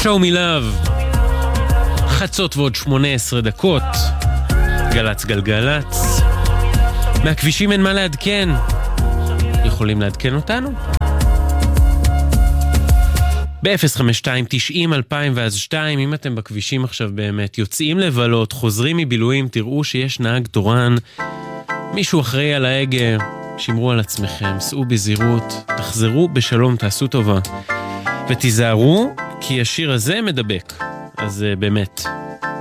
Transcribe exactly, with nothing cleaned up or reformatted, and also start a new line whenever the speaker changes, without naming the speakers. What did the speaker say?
Show Me Love. חצות ועוד שמונה עשרה דקות. גלץ גלגלץ. מהכבישים אין מה לעדכן. יכולים לעדכן אותנו? ב-אפס חמש שתיים תשעים אלפיים ואז שתיים, אם אתם בכבישים עכשיו באמת, יוצאים לבלות, חוזרים מבילויים, תראו שיש נהג תורן, מישהו אחראי על ההגה, שמרו על עצמכם, סעו בזהירות, תחזרו בשלום, תעשו טובה. ותיזהרו, כי השיר הזה מדבק. אז באמת,